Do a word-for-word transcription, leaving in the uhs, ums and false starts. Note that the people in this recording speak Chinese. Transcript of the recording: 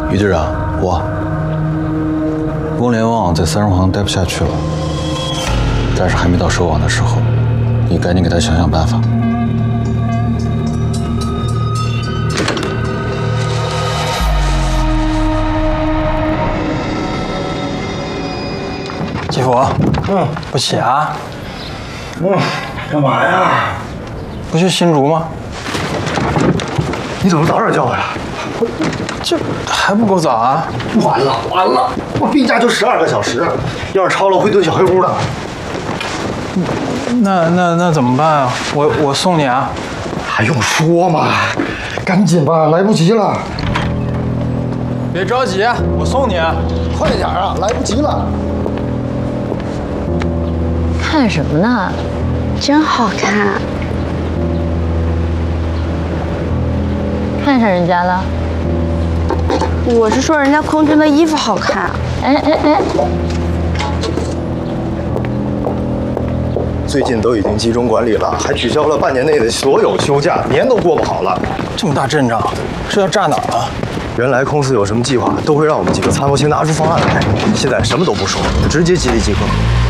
于队长，我翁连旺在三荣行待不下去了，但是还没到收网的时候，你赶紧给他想想办法。 继父，嗯，不起啊？ 嗯，干嘛呀？ 不去新竹吗？ 你怎么早点叫我呀？ 这还不够早啊！ 完了完了，我病假就十二个小时，要是超了会蹲小黑屋的。 那那那怎么办啊？我我送你啊！ 还用说吗？赶紧吧，来不及了。 别着急，我送你。 快点啊，来不及了。 看什么呢？真好看。看上人家了？ 我是说人家空军的衣服好看。 哎哎哎！ 最近都已经集中管理了，还取消了半年内的所有休假，年都过不好了。 这么大阵仗，是要炸哪儿啊？ 原来空司有什么计划，都会让我们几个参谋先拿出方案来。现在什么都不说，直接集体集合。